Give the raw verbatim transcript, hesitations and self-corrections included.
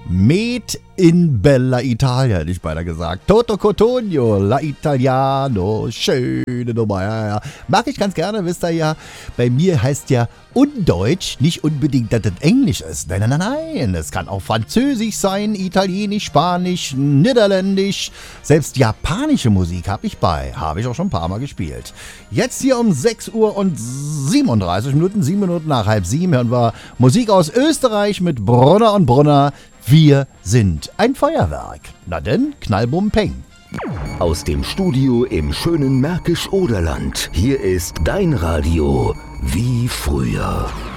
Med in Bella Italia, hätte ich beinahe gesagt. Toto Cotugno, La Italiano, schöne Nummer, ja, ja. Mag ich ganz gerne, wisst ihr ja. Bei mir heißt ja Undeutsch nicht unbedingt, dass das Englisch ist. Nein, nein, nein, nein. Es kann auch Französisch sein, Italienisch, Spanisch, Niederländisch. Selbst japanische Musik habe ich bei. Habe ich auch schon ein paar Mal gespielt. Jetzt hier um sechs Uhr und siebenunddreißig Minuten, sieben Minuten nach halb sieben, hören wir Musik aus Österreich mit Brunner und Brunner. Wir sind ein Feuerwerk. Na denn, Knallbum Peng. Aus dem Studio im schönen Märkisch-Oderland. Hier ist dein Radio wie früher.